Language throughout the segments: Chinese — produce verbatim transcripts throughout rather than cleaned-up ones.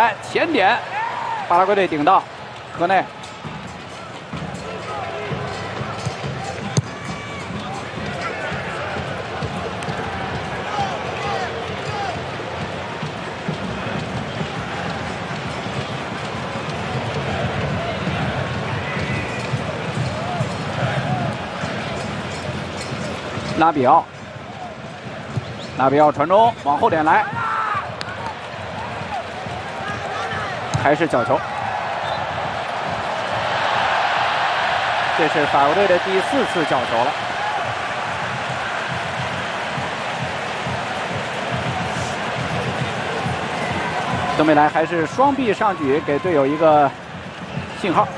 来前点，巴拉圭队顶到，科内。 拉比奥，拉比奥传中往后点来，还是角球。这是法国队的第四次角球了。登贝莱还是双臂上举，给队友一个信号。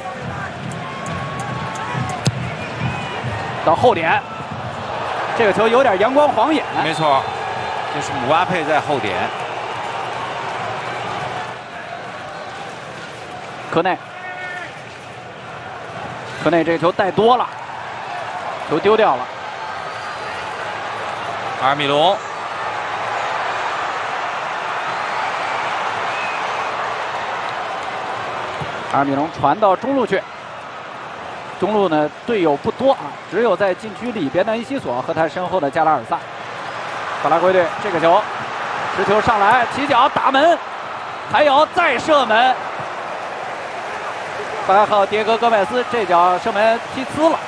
到后点。 这个球有点阳光晃眼， 没错，这是姆巴佩在后点。 科内，科内这个球带多了，球丢掉了。 阿尔米隆， 阿尔米隆传到中路去。 中路呢，队友不多啊，只有在禁区里边的伊西索和他身后的加拉尔萨。法拉圭队这个球，持球上来，起脚打门，还有再射门。八号迭戈·戈麦斯这脚射门踢呲了。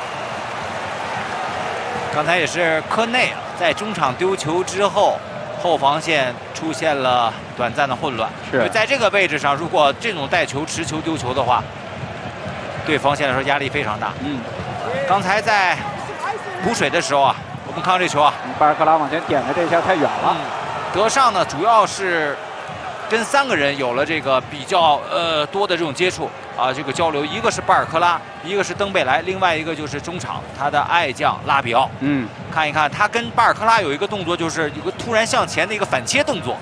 刚才也是科内啊，在中场丢球之后，后防线出现了短暂的混乱。 是在这个位置上，如果这种带球持球丢球的话。 对防线来说压力非常大。嗯，刚才在补水的时候啊，我们看这球啊， 巴尔克拉往前点的这一下太远了。 嗯、德尚呢，主要是跟三个人有了这个比较呃多的这种接触啊，这个交流。一个是巴尔克拉，一个是登贝莱，另外一个就是中场他的爱将拉比奥。嗯，看一看他跟巴尔克拉有一个动作，就是有个突然向前的一个反切动作。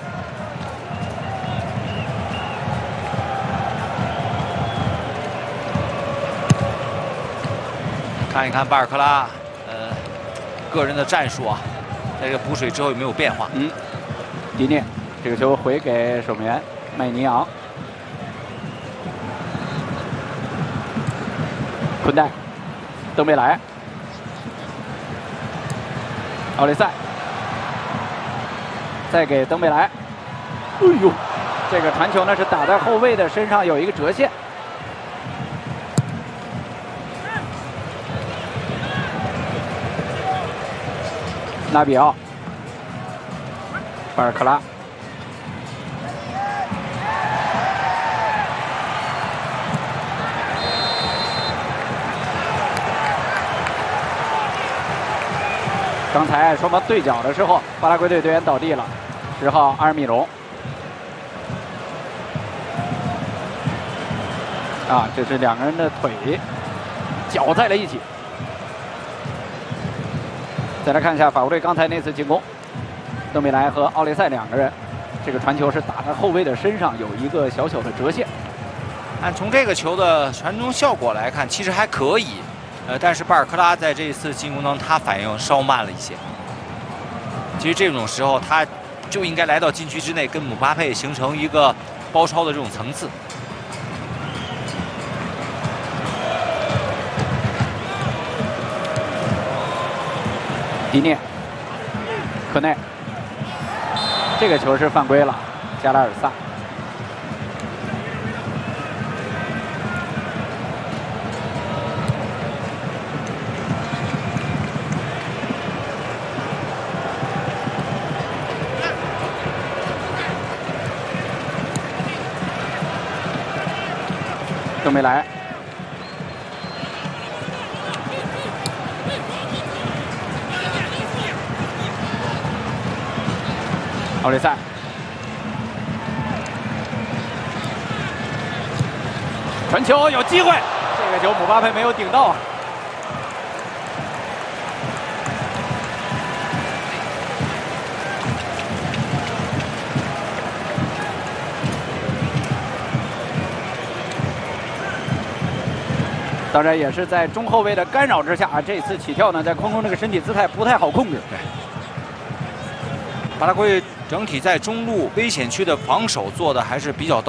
看一看巴尔克拉，呃，个人的战术啊，在这个补水之后有没有变化？ 嗯，迪涅这个球回给守门员麦尼昂，昆代，登贝莱，奥利塞，再给登贝莱，哎呦，这个传球呢是打在后卫的身上，有一个折线。 拉比奥，巴尔克拉，刚才双方对角的时候，巴拉圭队队员倒地了，十号阿尔米隆。啊，这是两个人的腿搅在了一起。 再来看一下法国队刚才那次进攻，登贝莱和奥利塞两个人，这个传球是打在后卫的身上，有一个小小的折线。 按从这个球的传中效果来看，其实还可以，呃，但是巴尔克拉在这一次进攻当中，他反应稍慢了一些。其实这种时候，他就应该来到禁区之内，跟姆巴佩形成一个包抄的这种层次。 迪涅，科内，这个球是犯规了，加拉尔萨。登贝莱。 奥利塞，传球有机会，这个球姆巴佩没有顶到啊。当然也是在中后卫的干扰之下啊，这次起跳呢，在空中这个身体姿态不太好控制。 对，巴拉圭整体在中路危险区的防守做的还是比较到。